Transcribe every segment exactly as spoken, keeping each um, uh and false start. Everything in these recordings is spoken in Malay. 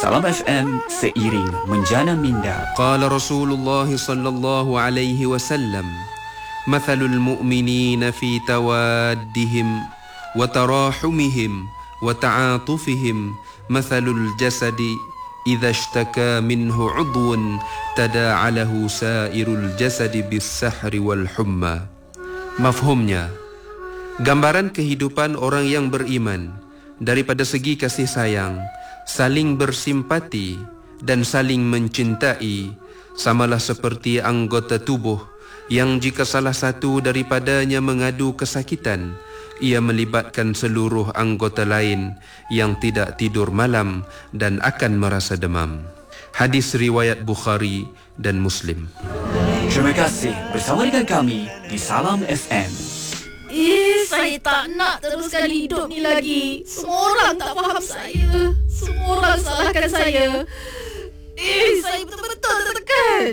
Salam F M, seiring menjana minda. Qala Rasulullah sallallahu alaihi wasallam, mathalul mu'minina fi tawaddihim wa tarahumihim wa ta'atufihim mathalul jasadi idza ishtaka minhu 'udwun tada'a lahu sa'irul jasadi bis-sahri wal humma. Mafhumnya, gambaran kehidupan orang yang beriman daripada segi kasih sayang, saling bersimpati dan saling mencintai samalah seperti anggota tubuh yang jika salah satu daripadanya mengadu kesakitan, ia melibatkan seluruh anggota lain yang tidak tidur malam dan akan merasa demam. Hadis riwayat Bukhari dan Muslim. Terima kasih bersama dengan kami di Salam F M. Eh, saya tak nak teruskan hidup ni lagi. Semua orang tak faham saya. Semua orang salahkan saya. Eh, saya betul-betul tertekan.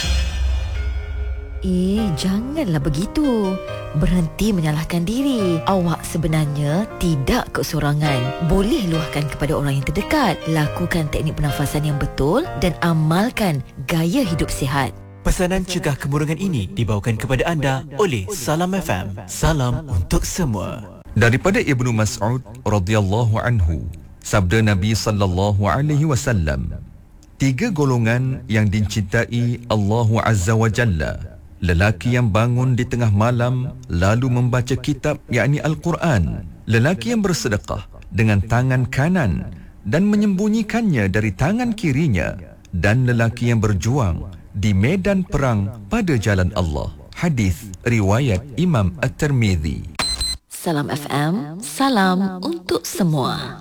Eh, janganlah begitu. Berhenti menyalahkan diri. Awak sebenarnya tidak keseorangan. Boleh luahkan kepada orang yang terdekat. Lakukan teknik pernafasan yang betul dan amalkan gaya hidup sihat. Pesanan cegah kemurungan ini dibawakan kepada anda oleh Salam F M. Salam untuk semua. Daripada Ibnu Mas'ud radhiyallahu anhu, sabda Nabi sallallahu alaihi wasallam, tiga golongan yang dicintai Allah Azza wa Jalla: lelaki yang bangun di tengah malam lalu membaca kitab yakni Al-Quran, lelaki yang bersedekah dengan tangan kanan dan menyembunyikannya dari tangan kirinya, dan lelaki yang berjuang di medan perang pada jalan Allah. Hadis riwayat Imam At-Tirmizi. Salam F M, salam untuk semua.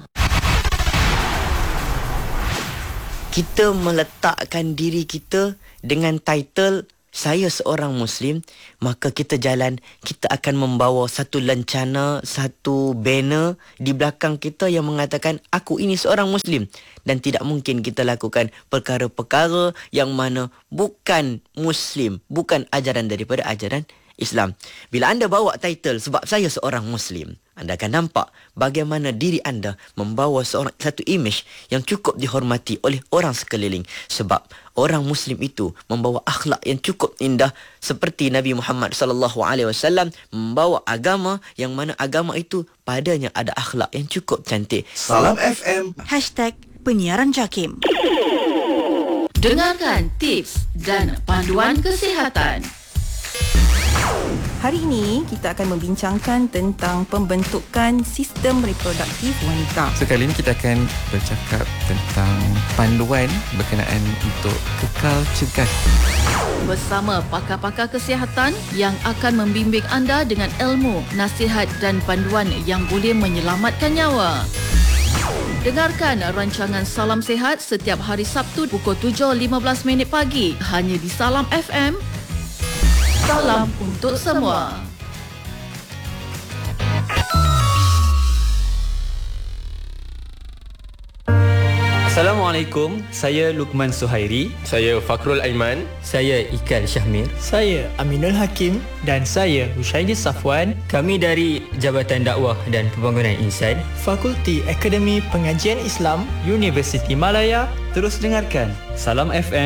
Kita meletakkan diri kita dengan title saya seorang Muslim, maka kita jalan, kita akan membawa satu lencana, satu banner di belakang kita yang mengatakan aku ini seorang Muslim, dan tidak mungkin kita lakukan perkara-perkara yang mana bukan Muslim, bukan ajaran daripada ajaran Islam. Bila anda bawa title sebab saya seorang Muslim, anda akan nampak bagaimana diri anda membawa seorang satu imej yang cukup dihormati oleh orang sekeliling, sebab orang Muslim itu membawa akhlak yang cukup indah, seperti Nabi Muhammad sallallahu alaihi wasallam membawa agama yang mana agama itu padanya ada akhlak yang cukup cantik. Salam F M. Hashtag Penyiaran Jakim. Dengarkan tips dan panduan kesihatan. Hari ini kita akan membincangkan tentang pembentukan sistem reproduktif wanita. Sekali ini kita akan bercakap tentang panduan berkenaan untuk kekal cegah. Bersama pakar-pakar kesihatan yang akan membimbing anda dengan ilmu, nasihat dan panduan yang boleh menyelamatkan nyawa. Dengarkan rancangan Salam Sehat setiap hari Sabtu pukul tujuh lima belas minit pagi hanya di Salam F M. Salam untuk semua. Assalamualaikum, saya Luqman Suhairi. Saya Fakrul Aiman. Saya Ikal Syahmir. Saya Aminul Hakim. Dan saya Hushaidi Safwan. Kami dari Jabatan Dakwah dan Pembangunan Insan, Fakulti Akademi Pengajian Islam, Universiti Malaya. Terus dengarkan Salam F M